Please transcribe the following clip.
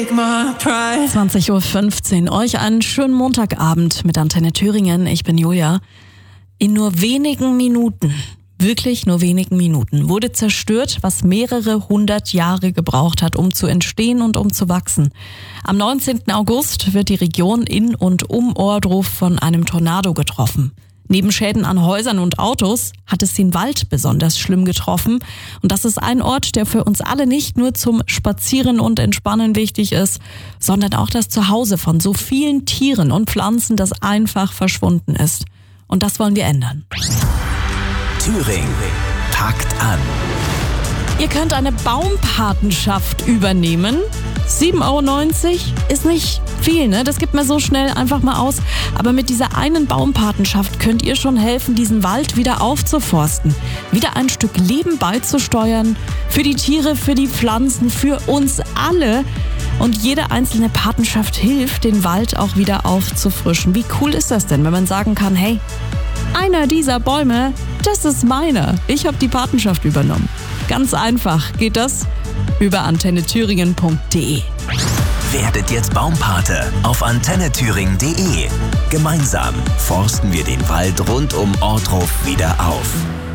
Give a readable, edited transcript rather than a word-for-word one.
20:15 Uhr. Euch einen schönen Montagabend mit Antenne Thüringen. Ich bin Julia. In nur wenigen Minuten, wirklich nur wenigen Minuten, wurde zerstört, was mehrere hundert Jahre gebraucht hat, um zu entstehen und um zu wachsen. Am 19. August wird die Region in und um Ohrdruf von einem Tornado getroffen. Neben Schäden an Häusern und Autos hat es den Wald besonders schlimm getroffen. Und das ist ein Ort, der für uns alle nicht nur zum Spazieren und Entspannen wichtig ist, sondern auch das Zuhause von so vielen Tieren und Pflanzen, das einfach verschwunden ist. Und das wollen wir ändern. Thüringen packt an. Ihr könnt eine Baumpatenschaft übernehmen. 7,90 € ist nicht viel, ne? Das gibt man so schnell einfach mal aus. Aber mit dieser einen Baumpatenschaft könnt ihr schon helfen, diesen Wald wieder aufzuforsten. Wieder ein Stück Leben beizusteuern. Für die Tiere, für die Pflanzen, für uns alle. Und jede einzelne Patenschaft hilft, den Wald auch wieder aufzufrischen. Wie cool ist das denn, wenn man sagen kann, hey, einer dieser Bäume, das ist meiner. Ich habe die Patenschaft übernommen. Ganz einfach geht das über antennethüringen.de. Werdet jetzt Baumpate auf antennethüringen.de. Gemeinsam forsten wir den Wald rund um Ohrdruf wieder auf.